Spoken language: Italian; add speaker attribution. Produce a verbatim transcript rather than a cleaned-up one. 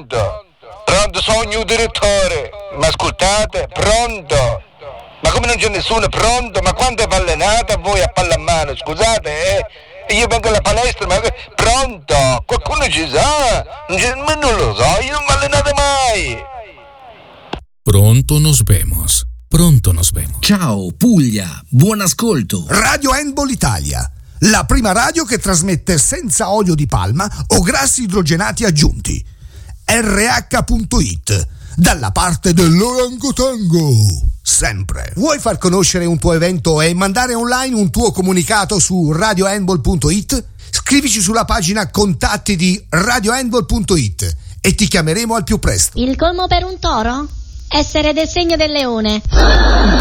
Speaker 1: Pronto? Pronto, sono il direttore. Ma ascoltate? Pronto? Ma come non c'è nessuno? Pronto? Ma quanto è ballenata voi a pallamano? Scusate, eh? Io vengo alla palestra, ma pronto? Qualcuno ci sa? Non ci- Ma non lo so, io non mi allenate mai.
Speaker 2: Pronto nos vemos. Pronto nos vemos.
Speaker 3: Ciao Puglia, buon ascolto.
Speaker 4: Radio Handball Italia, la prima radio che trasmette senza olio di palma o grassi idrogenati aggiunti. erre acca punto it, dalla parte dell'orangotango. Sempre. Vuoi far conoscere un tuo evento e mandare online un tuo comunicato su radio handball punto it? Scrivici sulla pagina contatti di radio handball punto it e ti chiameremo al più presto.
Speaker 5: Il colmo per un toro? Essere del segno del leone.